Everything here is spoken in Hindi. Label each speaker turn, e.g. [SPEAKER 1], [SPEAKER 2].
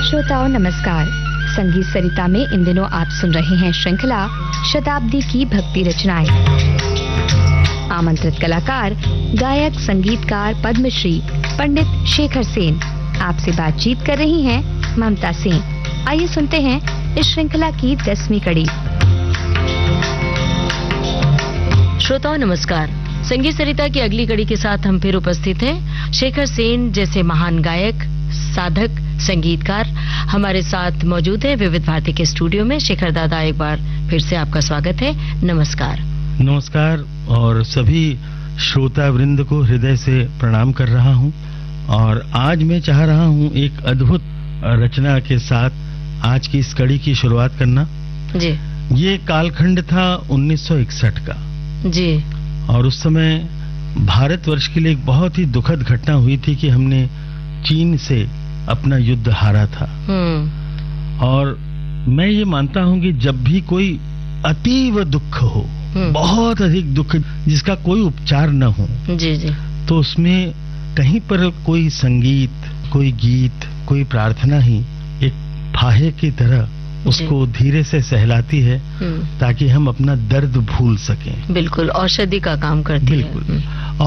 [SPEAKER 1] श्रोताओं नमस्कार। संगीत सरिता में इन दिनों आप सुन रहे हैं श्रृंखला शताब्दी की भक्ति रचनाएं। आमंत्रित कलाकार गायक संगीतकार पद्मश्री पंडित शेखर सेन। आपसे बातचीत कर रही हैं ममता सिंह। आइए सुनते हैं इस श्रृंखला की 10वीं कड़ी।
[SPEAKER 2] श्रोताओं नमस्कार। संगीत सरिता की अगली कड़ी के साथ हम फिर उपस्थित हैं। शेखर सेन जैसे महान गायक, साधक, संगीतकार हमारे साथ मौजूद हैं विविध भारती के स्टूडियो में। शेखर दादा, एक बार फिर से आपका स्वागत है। नमस्कार।
[SPEAKER 3] नमस्कार और सभी श्रोता वृंद को हृदय से प्रणाम कर रहा हूं। और आज मैं चाह रहा हूं एक अद्भुत रचना के साथ आज की इस कड़ी की शुरुआत करना
[SPEAKER 2] जी।
[SPEAKER 3] ये कालखंड था 1961 का
[SPEAKER 2] जी।
[SPEAKER 3] और उस समय भारतवर्ष के लिए एक बहुत ही दुखद घटना हुई थी कि हमने चीन से अपना युद्ध हारा था। और मैं ये मानता हूं कि जब भी कोई अतीव दुख हो, बहुत अधिक दुख जिसका कोई उपचार न हो,
[SPEAKER 2] जी जी,
[SPEAKER 3] तो उसमें कहीं पर कोई संगीत, कोई गीत, कोई प्रार्थना ही एक फाहे की तरह उसको धीरे से सहलाती है ताकि हम अपना दर्द भूल सकें।
[SPEAKER 2] बिल्कुल औषधि का काम करती है।
[SPEAKER 3] बिल्कुल।